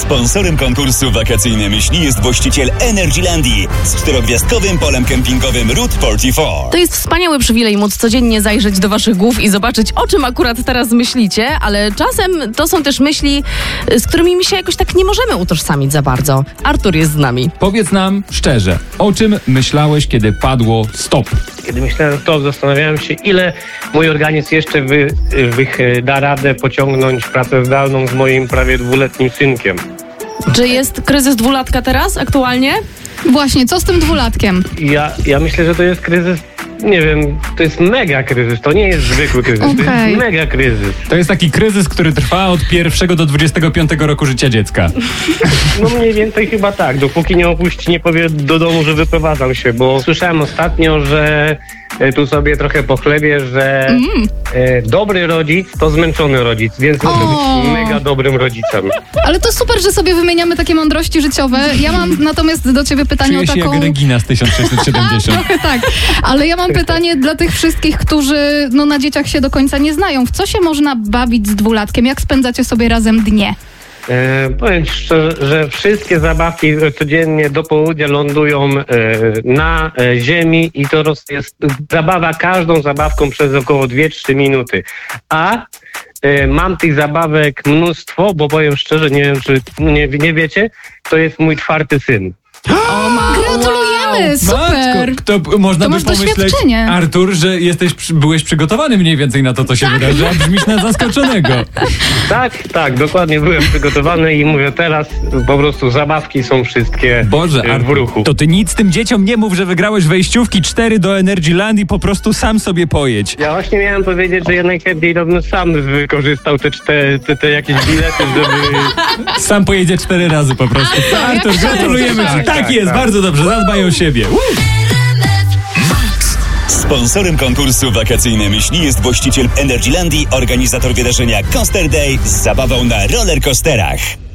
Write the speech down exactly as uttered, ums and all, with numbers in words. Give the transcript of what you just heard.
Sponsorem konkursu Wakacyjne Myśli jest właściciel Energylandii z czterogwiazdkowym polem kempingowym Route czterdzieści cztery. To jest wspaniały przywilej móc codziennie zajrzeć do waszych głów i zobaczyć, o czym akurat teraz myślicie, ale czasem to są też myśli, z którymi mi się jakoś tak nie możemy utożsamić za bardzo. Artur jest z nami. Powiedz nam szczerze, o czym myślałeś, kiedy padło stop? Kiedy myślałem to, zastanawiałem się, ile mój organizm jeszcze wy, wy, da radę pociągnąć pracę zdalną z moim prawie dwuletnim synkiem. Czy jest kryzys dwulatka teraz aktualnie? Właśnie, co z tym dwulatkiem? Ja, ja myślę, że to jest kryzys, nie wiem, to jest mega kryzys, to nie jest zwykły kryzys, Okay. to jest mega kryzys. To jest taki kryzys, który trwa od pierwszego do dwudziestego piątego roku życia dziecka. No mniej więcej chyba tak, dopóki nie opuści, nie powie do domu, że wyprowadzam się, bo słyszałem ostatnio, że e, tu sobie trochę pochlebię, że Mm. e, dobry rodzic to zmęczony rodzic, więc muszę O. być mega dobrym rodzicem. Ale to super, że sobie wymieniamy takie mądrości życiowe. Ja mam natomiast do ciebie pytanie Czuję o się taką... jak Regina z tysiąc sześćset siedemdziesiąt. Trochę tak, ale ja mam pytanie dla tych wszystkich, którzy no, na dzieciach się do końca nie znają. W co się można bawić z dwulatkiem? Jak spędzacie sobie razem dnie? E, powiem ci szczerze, że wszystkie zabawki codziennie do południa lądują e, na e, ziemi i to roz, jest zabawa każdą zabawką przez około dwie trzy minuty. A e, mam tych zabawek mnóstwo, bo powiem szczerze, nie wiem, czy nie, nie wiecie, to jest mój czwarty syn. Gratulujemy, super! Matko, to można To by masz pomyśleć, doświadczenie. Artur, że jesteś, przy- byłeś przygotowany mniej więcej na to, co się wydarzy, a brzmisz na zaskoczonego. Tak, tak, dokładnie byłem przygotowany i mówię teraz, po prostu zabawki są wszystkie Boże, e, w Artur, ruchu. to ty nic tym dzieciom nie mów, że wygrałeś wejściówki cztery do Energylandii, po prostu sam sobie pojedź. Ja właśnie miałem powiedzieć, że ja najchętniej bym sam wykorzystał te, te, te, te jakieś bilety, żeby... Sam pojedzie cztery razy po prostu. co, Artur, jak gratulujemy szaleństwo. ci. Tak, Tak, jest, tak. bardzo dobrze, zadbaj o siebie. Sponsorem konkursu Wakacyjne Myśli jest właściciel Energylandii, organizator wydarzenia Coaster Day z zabawą na rollercoasterach.